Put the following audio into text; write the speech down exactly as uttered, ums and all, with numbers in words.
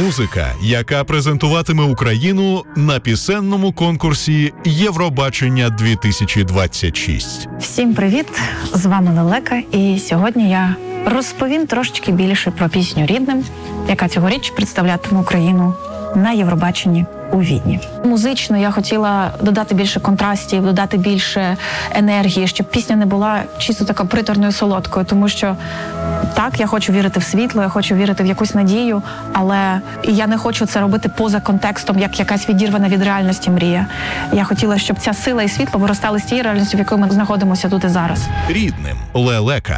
Музика, яка презентуватиме Україну на пісенному конкурсі Євробачення дві тисячі двадцять шість. Всім привіт! З вами Лелека, і сьогодні я розповім трошечки більше про пісню «Рідним», яка цьогоріч представлятиме Україну на Євробаченні у Відні. Музично я хотіла додати більше контрастів, додати більше енергії, щоб пісня не була чисто така приторною, солодкою, тому що так, я хочу вірити в світло, я хочу вірити в якусь надію, але я не хочу це робити поза контекстом, як якась відірвана від реальності мрія. Я хотіла, щоб ця сила і світло виростали з тієї реальності, в якій ми знаходимося тут і зараз. «Рідним» Лелека.